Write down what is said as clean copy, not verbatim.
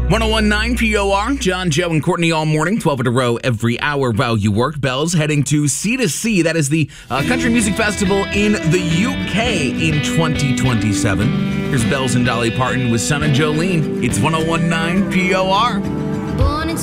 1019 POR, John, Joe, and Courtney all morning, 12 in a row every hour while you work. Bells heading to C2C. That is the Country Music Festival in the UK in 2027. Here's Bells and Dolly Parton with Son and Jolene. It's 1019 POR.